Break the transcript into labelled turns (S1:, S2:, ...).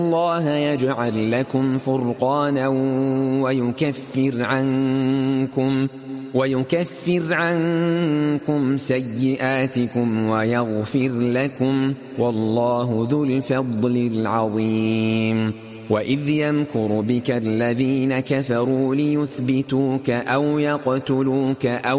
S1: الله يجعل لكم فرقانا ويكفر عنكم سيئاتكم ويغفر لكم، والله ذو الفضل العظيم. وإذ يمكر بك الذين كفروا ليثبتوك أو يقتلوك أو